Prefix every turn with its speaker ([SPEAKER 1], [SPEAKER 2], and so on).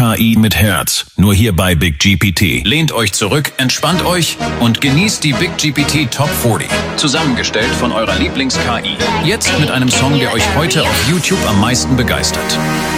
[SPEAKER 1] KI mit Herz. Nur hier bei Big GPT. Lehnt euch zurück, entspannt euch und genießt die Big GPT Top 40. Zusammengestellt von eurer Lieblings-KI. Jetzt mit einem Song, der euch heute auf YouTube am meisten begeistert.